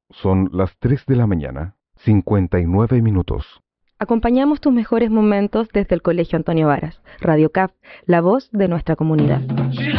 Son las 3 de la mañana, 59 minutos. Acompañamos tus mejores momentos desde el Colegio Antonio Varas. Radio CAF, la voz de nuestra comunidad.